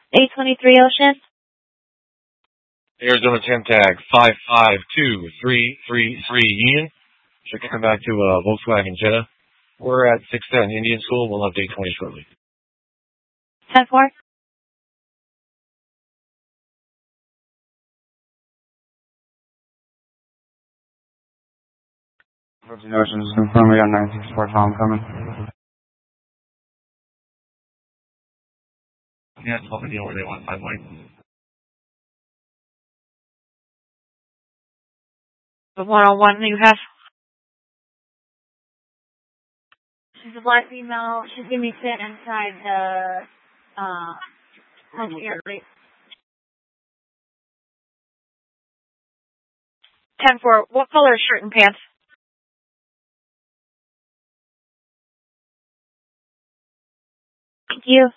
823 Ocean. Arizona 10 tag 552333 Union. Should come back to Volkswagen Jetta. We're at 610 Indian School. We'll update 20 shortly. 10-4. Virgin Oceans, confirm we got 964 Tom coming. Yeah, it's helping deal where they want 5 white. The 101 you have. She's a black female. She's going to be sitting inside the area. 10-4. What color is shirt and pants? Thank you.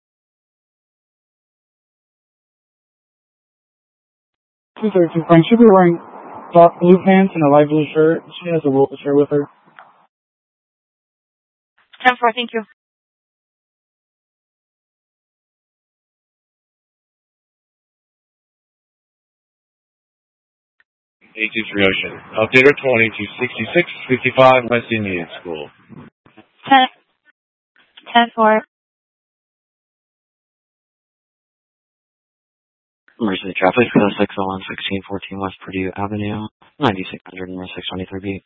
Frank should be wearing dark blue pants and a light blue shirt. She has a shirt with her. 10-4. Thank you. A23 Ocean. Updater 20 to 6655 West Indian School. 10-4. Emergency traffic, 601-1614 West Purdue Avenue, 9600 North 623B.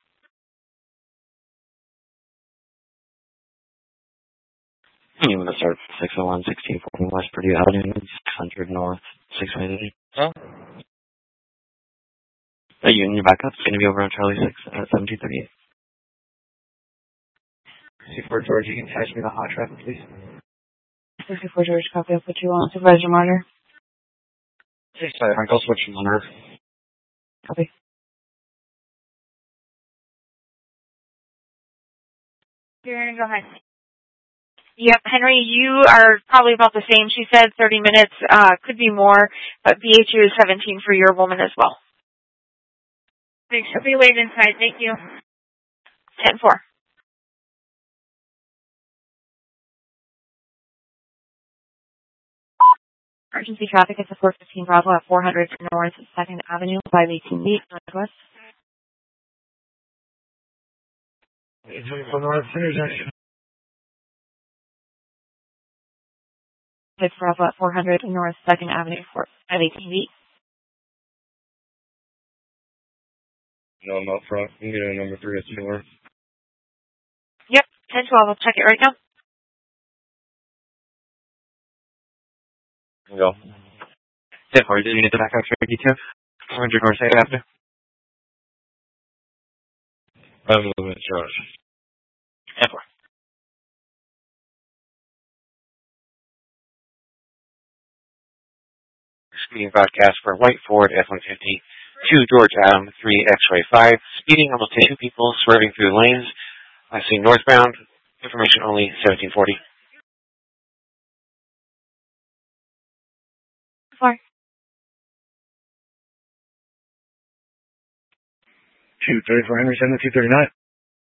You want to start 601-1614 West Purdue Avenue, 600 North 623B. Huh? Union backup's going to be over on Charlie 6 at 1738. C4 George, you can attach me the hot traffic, please. C4 George, copy. I'll put you on supervisor monitor. Frank, I'll switch from monitor. Copy. You're going to go ahead. Yep, Henry, you are probably about the same. She said 30 minutes, could be more, but BHU is 17 for your woman as well. Thanks. She'll be waiting inside. Thank you. 10-4. Emergency traffic is a 415 Bravo at 400 North 2nd Avenue, 518B, Northwest. From the right intersection. It's Bravo at 400 North 2nd Avenue, 518B. No, I'm up front. I'm getting a number 3 at Seymour. Yep, 10-12. I'll check it right now. Go. 10-4, did you get the backup for detail? 400 North 2nd Avenue. I'm a little bit charged. 10-4. Speeding broadcast for White Ford F-150 to George Adam 3 X-Ray 5. Speeding almost 2 people swerving through lanes. I see northbound. Information only 1740. 4. 234 Henry, 7239.